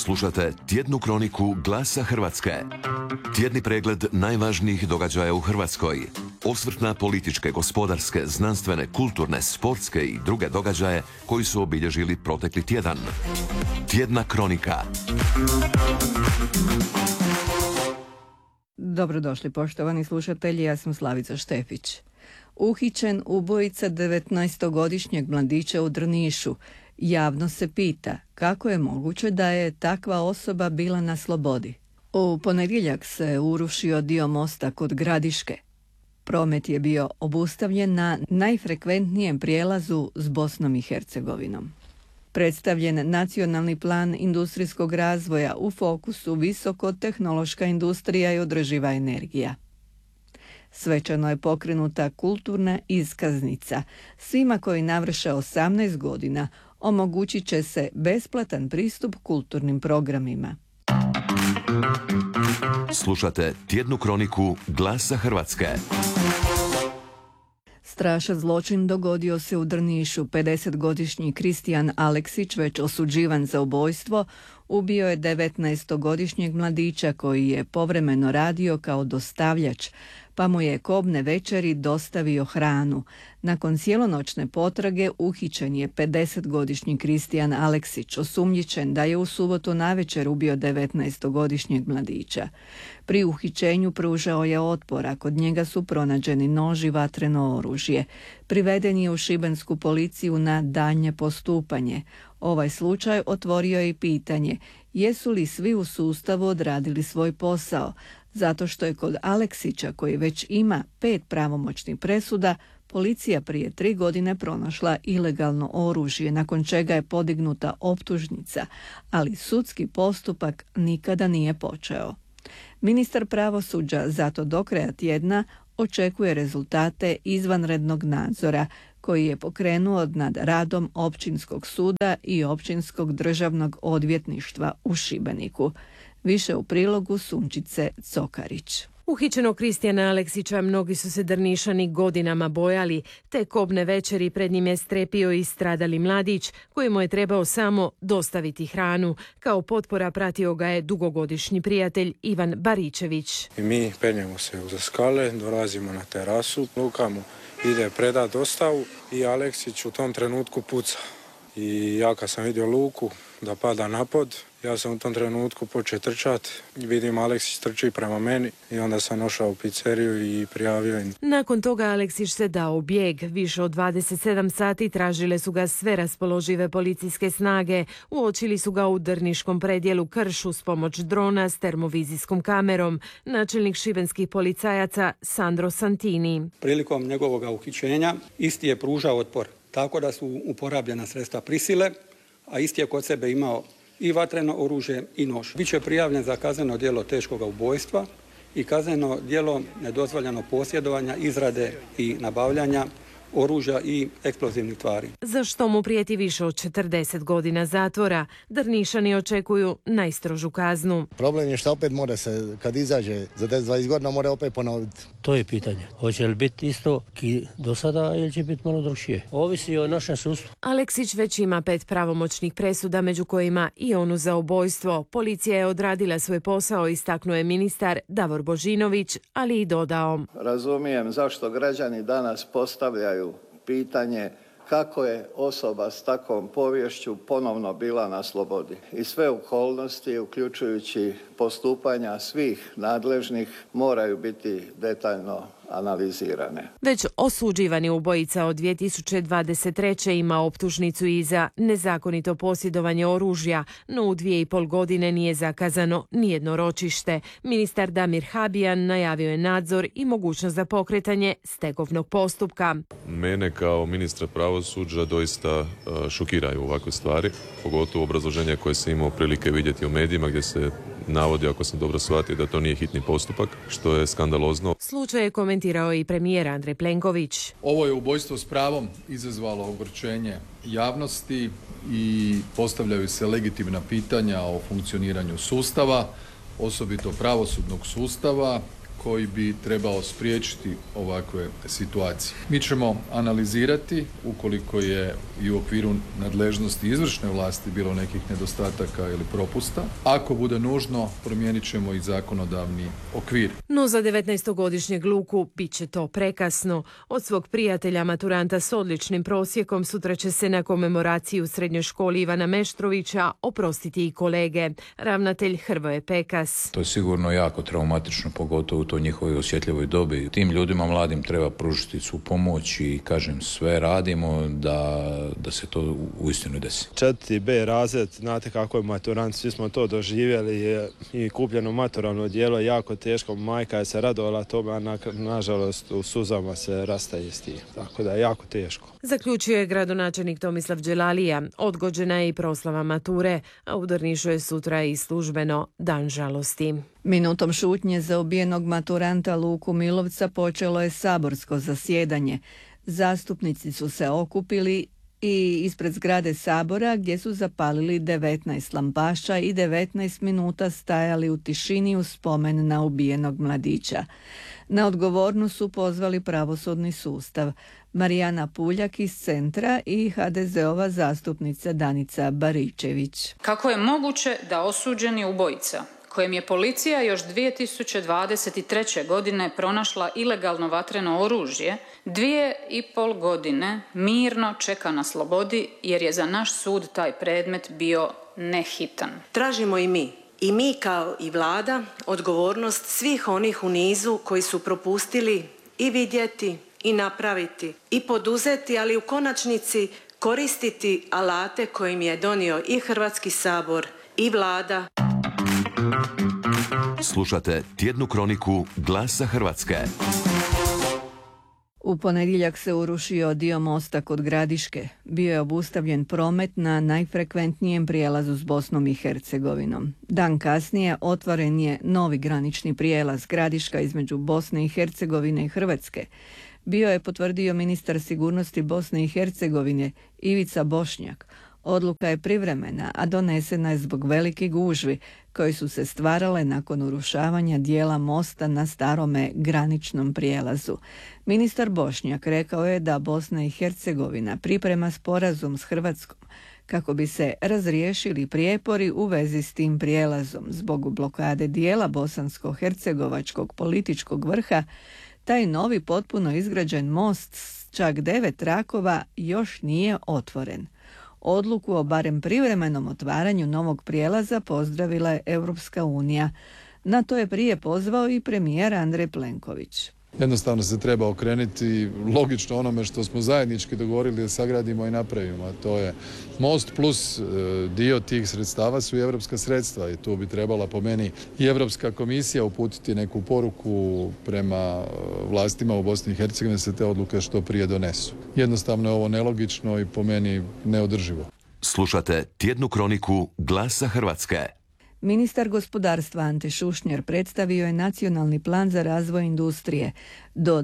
Slušate tjednu kroniku Glasa Hrvatske. Tjedni pregled najvažnijih događaja u Hrvatskoj. Osvrt na političke, gospodarske, znanstvene, kulturne, sportske i druge događaje koji su obilježili protekli tjedan. Tjedna kronika. Dobrodošli poštovani slušatelji, ja sam Slavica Štefić. Uhićen ubojica 19-godišnjeg mladića u Drnišu. Javno se pita kako je moguće da je takva osoba bila na slobodi. U ponedjeljak se urušio dio mosta kod Gradiške. Promet je bio obustavljen na najfrekventnijem prijelazu s Bosnom i Hercegovinom. Predstavljen nacionalni plan industrijskog razvoja, u fokusu visokotehnološka industrija i održiva energija. Svečano je pokrenuta kulturna iskaznica. Svima koji navrše 18 godina omogućit će se besplatan pristup kulturnim programima. Slušate tjednu kroniku Glasa Hrvatske. Strašan zločin dogodio se u Drnišu. 50-godišnji Kristijan Aleksić, već osuđivan za ubojstvo, ubio je 19-godišnjeg mladića koji je povremeno radio kao dostavljač, pa mu je kobne večeri dostavio hranu. Nakon cijelonoćne potrage uhićen je 50-godišnji Kristijan Aleksić, osumnjičen da je u subotu navečer ubio 19-godišnjeg mladića. Pri uhićenju pružao je otpor, a kod njega su pronađeni nož i vatreno oružje. Priveden je u šibensku policiju na daljnje postupanje. Ovaj slučaj otvorio je i pitanje jesu li svi u sustavu odradili svoj posao, zato što je kod Aleksića, koji već ima 5 pravomoćnih presuda, policija prije 3 godine pronašla ilegalno oružje, nakon čega je podignuta optužnica, ali sudski postupak nikada nije počeo. Ministar pravosuđa zato do kraja tjedna očekuje rezultate izvanrednog nadzora koji je pokrenuo nad radom Općinskog suda i Općinskog državnog odvjetništva u Šibeniku. Više u prilogu Sunčice Cokarić. Uhićenog Kristijana Aleksića mnogi su se Drnišani godinama bojali. Te kobne večeri pred njim je strepio i stradali mladić kojemu je trebao samo dostaviti hranu. Kao potpora pratio ga je dugogodišnji prijatelj Ivan Baričević. I mi penjemo se uza skale, dolazimo na terasu, Luka mu ide predat dostavu i Aleksić u tom trenutku puca. I ja kad sam vidio Luku da pada na pod, ja sam u tom trenutku počeo trčati, vidim Aleksić trči prema meni i onda sam ošao u pizzeriju i prijavio im. Nakon toga Aleksić se dao u bijeg. Više od 27 sati tražile su ga sve raspoložive policijske snage. Uočili su ga u drniškom predjelu Kršu s pomoć drona s termovizijskom kamerom. Načelnik šibenskih policajaca Sandro Santini. Prilikom njegovog uhićenja isti je pružao otpor, tako da su uporabljena sredstva prisile, a isti je kod sebe imao i vatreno oružje i nož. Biće prijavljen za kazneno djelo teškoga ubojstva i kazneno djelo nedozvoljeno posjedovanja, izrade i nabavljanja oružja i eksplozivnih tvari. Za što mu prijeti više od 40 godina zatvora. Drnišani očekuju najstrožu kaznu. Problem je što opet mora se, kad izađe za 10-20 godina, mora opet ponoviti. To je pitanje. Hoće li biti isto do sada ili će biti malo drugčije? Ovisi o našem sudstvu. Aleksić već ima 5 pravomoćnih presuda, među kojima i onu za ubojstvo. Policija je odradila svoj posao, istaknuo je ministar Davor Božinović, ali i dodao. Razumijem zašto građani danas postavljaju pitanje kako je osoba s takvom poviješću ponovno bila na slobodi. I sve okolnosti, uključujući postupanja svih nadležnih, moraju biti detaljno analizirane. Već osuđivani ubojica od 2023. ima optužnicu i za nezakonito posjedovanje oružja, no u 2,5 godine nije zakazano nijedno ročište. Ministar Damir Habijan najavio je nadzor i mogućnost za pokretanje stegovnog postupka. Mene kao ministra pravosuđa doista šokiraju ovakve stvari, pogotovo obrazloženje koje sam imao prilike vidjeti u medijima gdje se navodi, ako sam dobro shvatio, da to nije hitni postupak, što je skandalozno. Slučaj je komentirao i premijer Andrej Plenković. Ovo je ubojstvo s pravom izazvalo ogorčenje javnosti i postavljaju se legitimna pitanja o funkcioniranju sustava, osobito pravosudnog sustava, koji bi trebao spriječiti ovakve situacije. Mi ćemo analizirati ukoliko je i u okviru nadležnosti izvršne vlasti bilo nekih nedostataka ili propusta. Ako bude nužno, promijenit ćemo i zakonodavni okvir. No za 19-godišnjeg Luku bit će to prekasno. Od svog prijatelja maturanta s odličnim prosjekom sutra će se na komemoraciji u srednjoj školi Ivana Meštrovića oprostiti i kolege. Ravnatelj Hrvoje Pekas. To je sigurno jako traumatično, pogotovo u toj njihovoj osjetljivoj dobi. Tim ljudima mladim treba pružiti svu pomoć i kažem sve radimo da se to uistinu desi. 4B razred, znate kako je maturant, svi smo to doživjeli i kupljeno maturalno odijelo je jako teško, majka je se radovala tome, a nažalost u suzama se rastaje s tim, tako da je jako teško. Zaključio je gradonačelnik Tomislav Đelalija. Odgođena je i proslava mature, a u Drnišu je sutra i službeno dan žalosti. Minutom šutnje za ubijenog maturanta Luku Milovca počelo je saborsko zasjedanje. Zastupnici su se okupili i ispred zgrade Sabora gdje su zapalili 19 lampaša i 19 minuta stajali u tišini u spomen na ubijenog mladića. Na odgovornost su pozvali pravosudni sustav. Marijana Puljak iz Centra i HDZ-ova zastupnica Danica Baričević. Kako je moguće da osuđeni ubojica, kojem je policija još 2023. godine pronašla ilegalno vatreno oružje, 2,5 godine mirno čeka na slobodi jer je za naš sud taj predmet bio nehitan. Tražimo i mi kao i vlada odgovornost svih onih u nizu koji su propustili i vidjeti i napraviti i poduzeti, ali u konačnici koristiti alate kojim je donio i Hrvatski sabor i vlada. Slušate tjednu kroniku Glasa Hrvatske. U ponedjeljak se urušio dio mosta kod Gradiške. Bio je obustavljen promet na najfrekventnijem prijelazu s Bosnom i Hercegovinom. Dan kasnije otvoren je novi granični prijelaz Gradiška između Bosne i Hercegovine i Hrvatske. Bio je potvrdio ministar sigurnosti Bosne i Hercegovine Ivica Bošnjak. Odluka je privremena, a donesena je zbog velikih gužvi koji su se stvarale nakon urušavanja dijela mosta na starome graničnom prijelazu. Ministar Bošnjak rekao je da Bosna i Hercegovina priprema sporazum s Hrvatskom kako bi se razriješili prijepori u vezi s tim prijelazom. Zbog blokade dijela bosansko-hercegovačkog političkog vrha, taj novi potpuno izgrađen most s čak 9 trakova još nije otvoren. Odluku o barem privremenom otvaranju novog prijelaza pozdravila je Europska unija. Na to je prije pozvao i premijer Andrej Plenković. Jednostavno se treba okrenuti logično onome što smo zajednički dogovorili da sagradimo i napravimo, a to je most plus dio tih sredstava su i europska sredstva i tu bi trebala po meni i Europska komisija uputiti neku poruku prema vlastima u Bosni i Hercegovini da se te odluke što prije donesu. Jednostavno je ovo nelogično i po meni neodrživo. Slušate tjednu kroniku Glasa Hrvatske. Ministar gospodarstva Ante Šušnjar predstavio je nacionalni plan za razvoj industrije do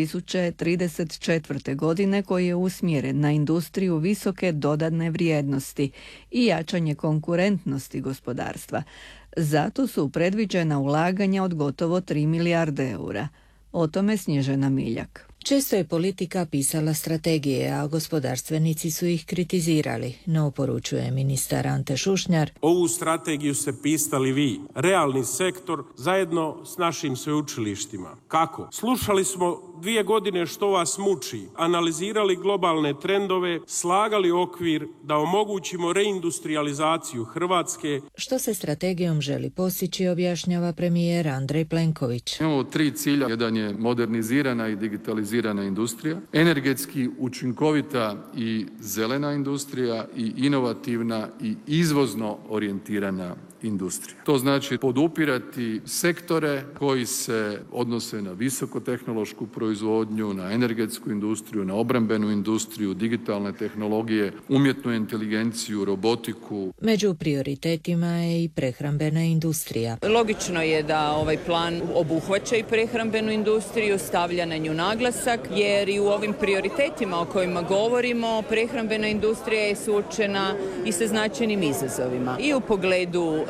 2034. godine koji je usmjeren na industriju visoke dodane vrijednosti i jačanje konkurentnosti gospodarstva. Zato su predviđena ulaganja od gotovo 3 milijarde eura. O tome Snježana Miljak. Često je politika pisala strategije, a gospodarstvenici su ih kritizirali, no poručuje ministar Ante Šušnjar. Ovu strategiju ste pisali vi, realni sektor, zajedno s našim sveučilištima. Kako? Slušali smo 2 godine što vas muči, analizirali globalne trendove, slagali okvir da omogućimo reindustrializaciju Hrvatske. Što se strategijom želi postići, objašnjava premijer Andrej Plenković. Imamo 3 cilja. Jedan je modernizirana i digitalizirana industrija, energetski učinkovita i zelena industrija i inovativna i izvozno orijentirana industrija. To znači podupirati sektore koji se odnose na visokotehnološku proizvodnju, na energetsku industriju, na obrambenu industriju, digitalne tehnologije, umjetnu inteligenciju, robotiku. Među prioritetima je i prehrambena industrija. Logično je da ovaj plan obuhvaća i prehrambenu industriju, stavlja na nju naglasak, jer i u ovim prioritetima o kojima govorimo, prehrambena industrija je suočena i sa značajnim izazovima. I u pogledu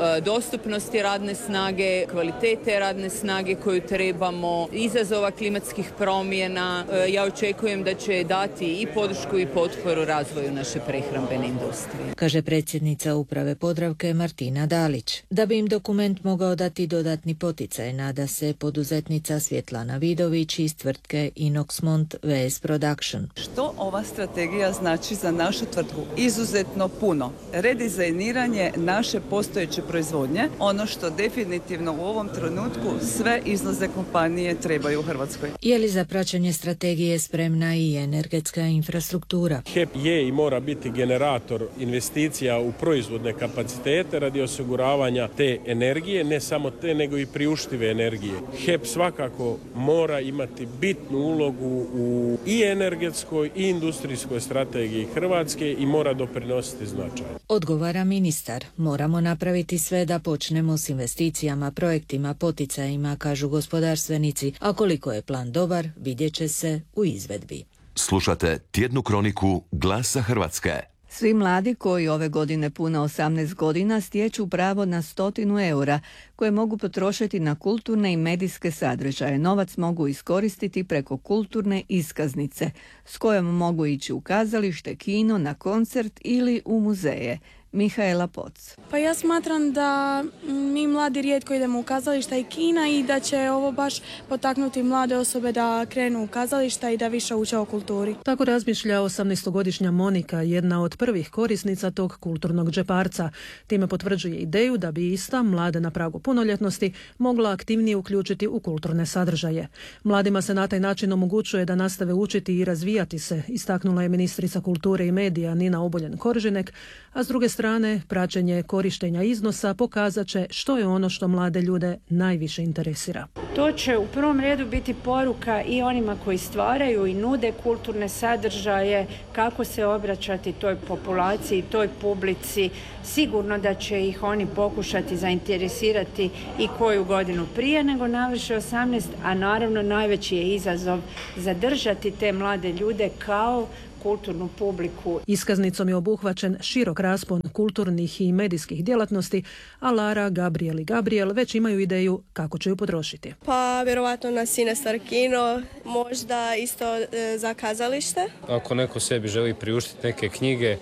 dostupnosti radne snage, kvalitete radne snage koju trebamo, izazova klimatskih promjena. Ja očekujem da će dati i podršku i potporu razvoju naše prehrambene industrije. Kaže predsjednica uprave Podravke Martina Dalić. Da bi im dokument mogao dati dodatni poticaj, nada se poduzetnica Svjetlana Vidović iz tvrtke Inoxmont VS Production. Što ova strategija znači za našu tvrtku? Izuzetno puno. Redizajniranje naše postojeće proizvodnje, ono što definitivno u ovom trenutku sve izlazne kompanije trebaju u Hrvatskoj. Je li za praćenje strategije spremna i energetska infrastruktura? HEP je i mora biti generator investicija u proizvodne kapacitete radi osiguravanja te energije, ne samo te nego i priuštive energije. HEP svakako mora imati bitnu ulogu u i energetskoj i industrijskoj strategiji Hrvatske i mora doprinositi značaj. Odgovara ministar. Moramo napraviti sve da počnemo s investicijama, projektima, poticajima, kažu gospodarstvenici, a koliko je plan dobar, vidjet će se u izvedbi. Slušate tjednu kroniku Glasa Hrvatske. Svi mladi koji ove godine pune 18 godina stječu pravo na 100 eura koje mogu potrošiti na kulturne i medijske sadržaje. Novac mogu iskoristiti preko kulturne iskaznice s kojom mogu ići u kazalište, kino, na koncert ili u muzeje. Mihaela Poc. Pa ja smatram da mi mladi rijetko idemo u kazališta i kina i da će ovo baš potaknuti mlade osobe da krenu u kazališta i da više uče o kulturi. Tako razmišlja 18-godišnja Monika, jedna od prvih korisnica tog kulturnog džeparca. Time potvrđuje ideju da bi ista, mlade na pragu punoljetnosti, mogla aktivnije uključiti u kulturne sadržaje. Mladima se na taj način omogućuje da nastave učiti i razvijati se, istaknula je ministrica kulture i medija Nina Obuljen-Koržinek, a s druge strane, praćenje korištenja iznosa pokazat će što je ono što mlade ljude najviše interesira. To će u prvom redu biti poruka i onima koji stvaraju i nude kulturne sadržaje, kako se obraćati toj populaciji, toj publici. Sigurno da će ih oni pokušati zainteresirati i koju godinu prije nego navrše 18, a naravno najveći je izazov zadržati te mlade ljude kao kulturnu publiku. Iskaznicom je obuhvaćen širok raspon kulturnih i medijskih djelatnosti, a Lara, Gabriel i Gabriel već imaju ideju kako će ju potrošiti. Pa vjerovatno na Cinestar kino, možda isto za kazalište. Ako neko sebi želi priuštiti neke knjige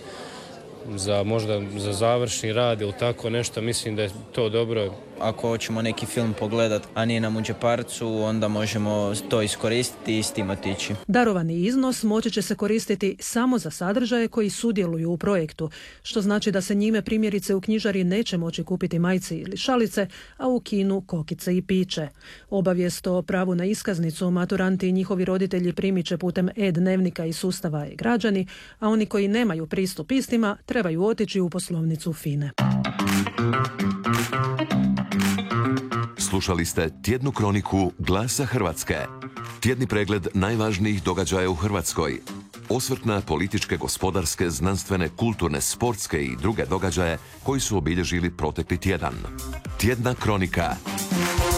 možda za završni rad ili tako nešto, mislim da je to dobro. Ako hoćemo neki film pogledat, a nije nam u džeparcu, onda možemo to iskoristiti i s tim otići. Darovani iznos moći će se koristiti samo za sadržaje koji sudjeluju u projektu, što znači da se njime primjerice u knjižari neće moći kupiti majice ili šalice, a u kinu kokice i piće. Obavijest o pravu na iskaznicu maturanti i njihovi roditelji primit će putem e-dnevnika i sustava e-građani, a oni koji nemaju pristup istima trebaju otići u poslovnicu FINE. Slušali ste tjednu kroniku Glasa Hrvatske. Tjedni pregled najvažnijih događaja u Hrvatskoj. Osvrt na političke, gospodarske, znanstvene, kulturne, sportske i druge događaje koji su obilježili protekli tjedan. Tjedna kronika.